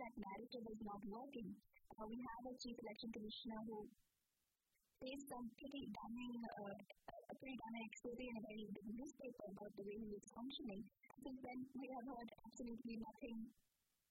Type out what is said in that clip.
that narrative is not working. We have a chief election commissioner who says some a pretty damning expose in a very big newspaper about the way he was functioning. Since then, we have heard absolutely nothing